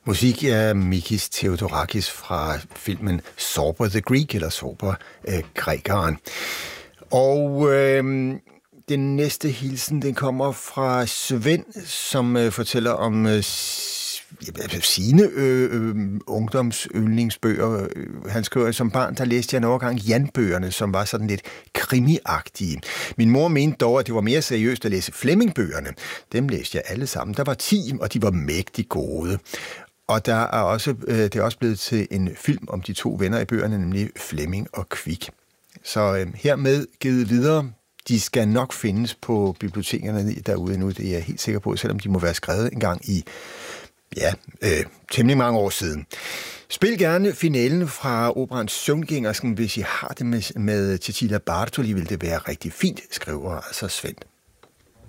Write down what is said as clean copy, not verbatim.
Musik af Mikis Theodorakis fra filmen Zorba the Greek, eller Zorba grækeren. Og den næste hilsen, den kommer fra Svend, som fortæller om sine ungdomsyndlingsbøger. Han skriver, som barn, der læste jeg en overgang Jan-bøgerne, som var sådan lidt krimiagtige. Min mor mente dog, at det var mere seriøst at læse Flemming-bøgerne. Dem læste jeg alle sammen. Der var 10, og de var mægtig gode. Og det er også blevet til en film om de 2 venner i bøgerne, nemlig Flemming og Kvik. Så hermed givet videre. De skal nok findes på bibliotekerne derude nu, det er jeg helt sikker på, selvom de må være skrevet en gang i temmelig mange år siden. Spil gerne finalen fra operaen Søvngængersken, hvis I har det med Cecilia Bartoli, vil det være rigtig fint, skriver altså Svend.